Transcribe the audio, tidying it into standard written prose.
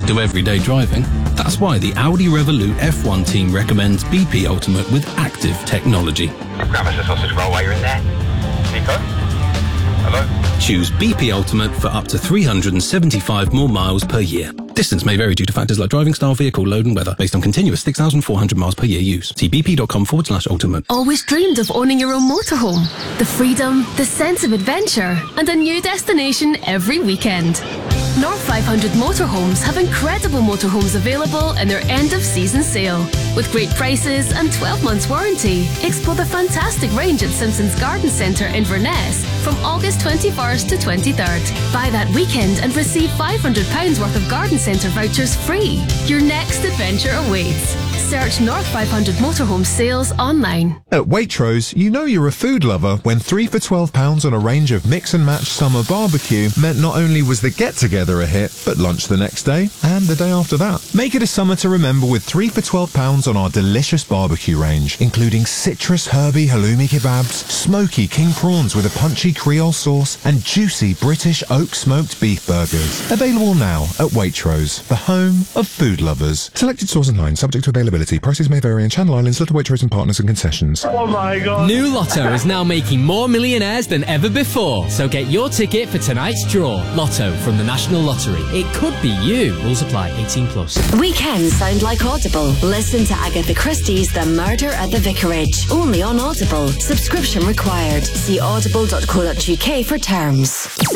to everyday driving. That's why the Audi Revolut F1 team recommends BP Ultimate with active technology. Grab us a sausage roll while you're in there. Nico? Hello? Choose BP Ultimate for up to 375 more miles per year. Distance may vary due to factors like driving style, vehicle, load and weather, based on continuous 6,400 miles per year use. See bp.com/ultimate. Always dreamed of owning your own motorhome. The freedom, the sense of adventure, and a new destination every weekend. North 500 Motorhomes have incredible motorhomes available in their end-of-season sale. With great prices and 12 months warranty, explore the fantastic range at Simpsons Garden Centre in Inverness from August 21st to 23rd. Buy that weekend and receive £500 worth of Garden Centre vouchers free. Your next adventure awaits. Search North 500 Motorhome sales online. At Waitrose, you know you're a food lover when 3 for £12 on a range of mix and match summer barbecue meant not only was the get-together a hit, but lunch the next day and the day after that. Make it a summer to remember with 3 for £12 on our delicious barbecue range, including citrus herby halloumi kebabs, smoky king prawns with a punchy Creole sauce, and juicy British oak smoked beef burgers. Available now at Waitrose, the home of food lovers. Selected stores and lines, subject to availability. Prices may vary in Channel Islands, Little Waitrose and partners and concessions. Oh my God. New Lotto is now making more millionaires than ever before. So get your ticket for tonight's draw. Lotto from the National Lottery. It could be you. Rules apply. 18+. Weekends sound like Audible. Listen to Agatha Christie's The Murder at the Vicarage. Only on Audible. Subscription required. See audible.co.uk for terms.